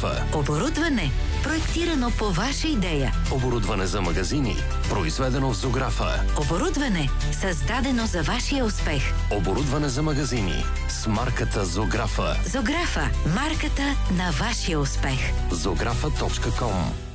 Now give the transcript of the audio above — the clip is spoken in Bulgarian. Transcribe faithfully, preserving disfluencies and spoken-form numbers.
Зографа. Оборудване, проектирано по ваша идея. Оборудване за магазини, произведено в Зографа. Оборудване, създадено за вашия успех. Оборудване за магазини с марката Зографа. Зографа, марката на вашия успех. зографа точка ком